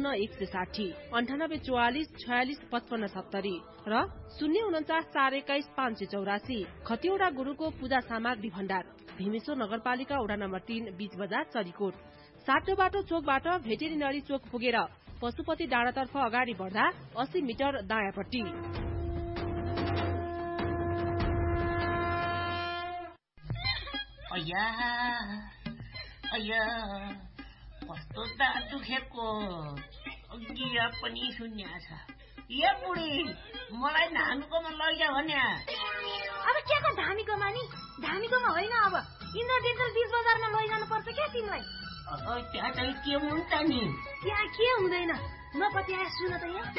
057 9844 46 55 70 र 049 421 584। खतिवडा गुरुको पूजा सामग्री भण्डार, भीमेश्वर नगरपालिका वडा नम्बर 3 बीच बजार चरीकोट। साटो बाटो चोकबाट भेटेरिनरी चोक पुगेर पशुपति डाँडातर्फ अगाडि बढ्दा 80 मिटर दायाँपट्टि। कस्तो दाँत दुखेको, गिरा पनि शून्य छ। ए बुढी, मलाई धामीकोमा लैजा भन्या। अब के को धामीकोमा नि? धामीकोमा होइन, अब इन्द्र डेन्टल बीच बजारमा लैजानु पर्छ क्या तिमीलाई। त्यहाँ चाहिँ के हुन्छ नि? त्यहाँ के हुँदैन, म कति आए सुन त यहाँ।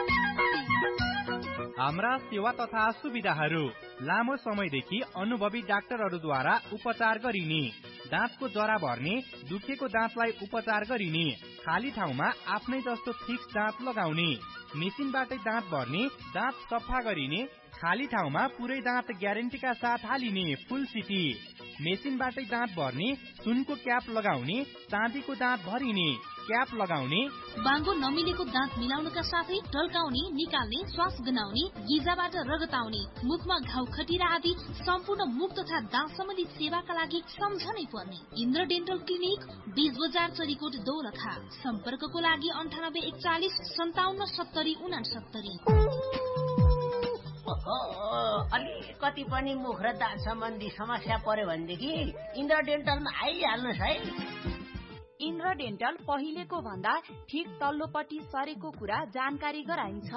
हाम्रा सेवा तथा सुविधाहरू लामो समयदेखि अनुभवी डाक्टरहरूद्वारा उपचार गरिने, दाँतको जरा भर्ने, दुखेको दाँतलाई उपचार गरिने, खाली ठाउँमा आफ्नै जस्तो फिक्स दाँत लगाउने, मेसिनबाटै दाँत भर्ने, दाँत सफा गरिने, खाली ठाउँमा पुरै दाँत ग्यारेन्टीका साथ हालिने फुल सिटी, मेसिनबाटै दाँत भर्ने, सुनको क्याप लगाउने, चाँदीको दाँत भरिने, क्याप लगाउने, बाङ्गो नमिलेको दाँत मिलाउनका साथै टल्काउने, निकाल्ने, श्वास गनाउने, गिजाबाट रगत आउने, मुखमा घाउ खटिरा आदि सम्पूर्ण मुख तथा दाँत सम्बन्धी सेवाका लागि सम्झनै पर्ने इन्द्र डेन्टल क्लिनिक, बीच बजार चरीकोट दोलखा। सम्पर्कको लागि 9841 57 70 69। अलिकति पनि मुख र दाँत सम्बन्धी समस्या पर्यो भनेदेखि इन्द्र डेन्टलमा आइहाल्नुहोस् है। इन्द्र डेन्टल पहिलेको भन्दा ठिक तल्लोपट्टि सरेको कुरा जानकारी गराइन्छ।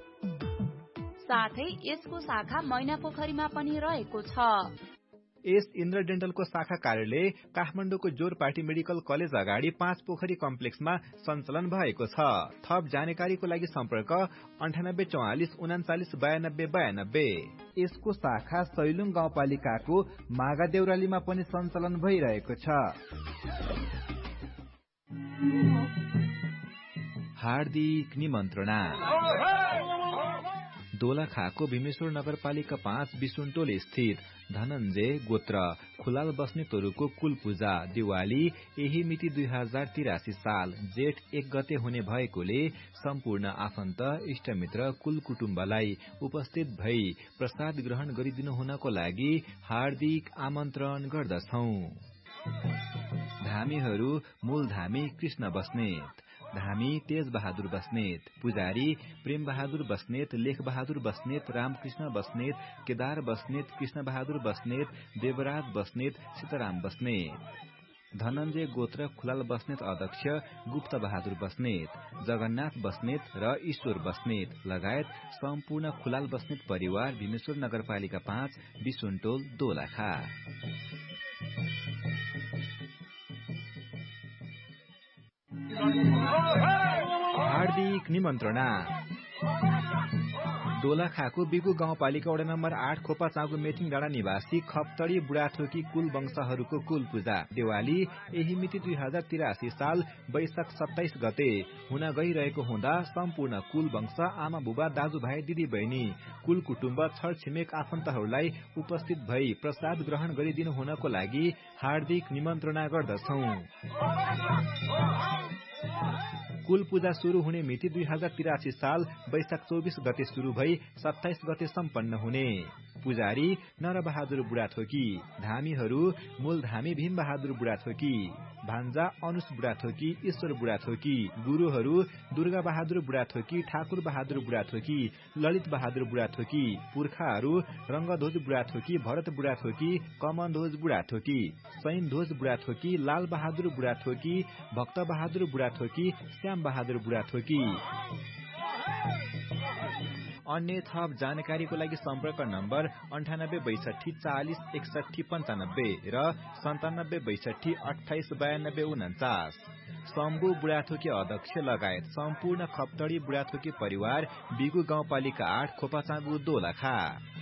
साथै यसको शाखा मैनापोखरीमा पनि रहेको छ। यस इन्द्र डेन्टलको शाखा कार्यालय काठमाडौँको जोरपाटी मेडिकल कलेज अगाडि 5 पोखरी कम्प्लेक्समा सञ्चालन भएको छ। थप जानकारीको लागि सम्पर्क 9844 39 92 92। यसको शाखा सैलुङ गाउँपालिकाको मागादेउरालीमा पनि सञ्चालन भइरहेको छ। हार्दिक निमन्त्रणा। दोलखाको भीमेश्वर नगरपालिका 5 बिसुनटोल स्थित धनञ्जय गोत्र खुलाल बस्नेतहरूको कुल पूजा दिवाली यही मिति 2083 साल जेठ 1 गते हुने भएकोले सम्पूर्ण आफन्त इष्टमित्र कुल कुटुम्बलाई उपस्थित भई प्रसाद ग्रहण गरिदिनु हुनको लागि हार्दिक आमन्त्रण गर्दछौ। धामीहरू मूल धामी कृष्ण बस्नेत, धामी तेज बहादुर बस्नेत, पुजारी प्रेम बहादुर बस्नेत, लेख बहादुर बस्नेत, रामकृष्ण बस्नेत, केदार बस्नेत, कृष्ण बहादुर बस्नेत, देवराज बस्नेत, सीताराम बस्नेत। धनञ्जय गोत्र खुलाल बस्नेत अध्यक्ष गुप्त बहादुर बस्नेत, जगन्नाथ बस्नेत र ईश्वर बस्नेत लगायत सम्पूर्ण खुलाल बस्नेत परिवार भीमेश्वर नगरपालिका 5 बिसुनटोल दोलखा। हार्दिक निमन्त्रणा। दोलखाको बिगु गाउँपालिका वडा नम्बर 8 खोपा चाँगु मेटिङ डाँडा निवासी खप्तडी बुढाथोकी कुल वंशहरूको कुल पूजा दिवाली यही मिति 2083 साल वैशाख 27 गते हुन गइरहेको हुँदा सम्पूर्ण कुल वंश आमा बुबा दाजुभाइ दिदी बहिनी कुल कुटुम्ब छरछिमेक आफन्तहरूलाई उपस्थित भई प्रसाद ग्रहण गरिदिनु हुनको लागि हार्दिक निमन्त्रणा गर्दछौ। कुल पूजा शुरू हुने मिति 2083 साल वैशाख 24 गते शुरू भई 27 गते सम्पन्न हुने। पुजारी नरबहादुर बुढाथोकी, धामीहरू मूल धामी भीम बहादुर बुढाथोकी, भान्जा अनुस बुढाथोकी, ईश्वर बुढाथोकी, गुरुहरू दुर्गा बहादुर बुढाथोकी, ठाकुर बहादुर बुढाथोकी, ललित बहादुर बुढाथोकी, पुर्खाहरू रंगध्वज बुढाथोकी, भरत बुढाथोकी, कमनध्वज बुढाथोकी, सैनध्वज बुढाथोकी, लाल बहादुर बुढाथोकी, भक्त बहादुर बुढाथोकी, श्याम बहादुर बुढाथोकी। अन्य थप जानकारीको लागि सम्पर्क नम्बर 9862 40 61 95 र 9762 28 92 49। शम्भु बुढाथोकी अध्यक्ष लगायत सम्पूर्ण खप्तडी बुढाथोकी परिवार बिगु गाउँपालिका 8 खोपाचाँगु दोलखा।